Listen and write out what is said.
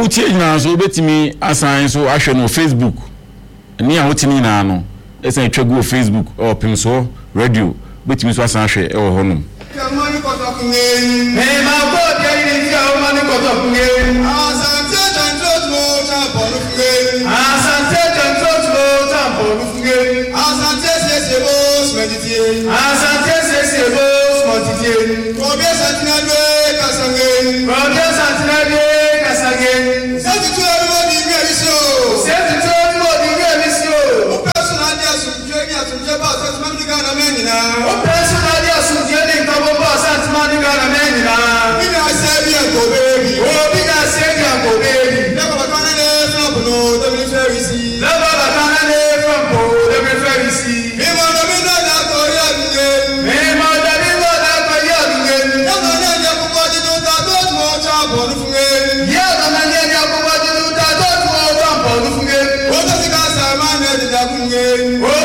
utie na so betimi asan so ahwe no Facebook ni a hotini na no esa etwagu Facebook or pimso radio betimi so asan ahwe e wo honom Mani koto kunge me ma ko de ni ti o mani koto kunge asante jantrot mo ta bolu kunge asante jantrot mo ta bolu kunge asante sese mo smediti asante sese mo smediti probe santinade kasange sati tu mo di ngerisio o personal dia sunjeni atunje ba so mami kana menina o personal dia sunjeni kabo ba so mami kana menina bina sebi ko bebi o bina sebi ko bebi lebo bakana le from no the military lebo bakana le from the military me mo no mi na da ko ya nge me mo da mi mo da ko ya nge ya na ne ya ko ba di no ta do mo cha bo nu funge ya na ne ya ko ba di no ta do mo cha bo nu funge o to si ka sa ma ne di da funge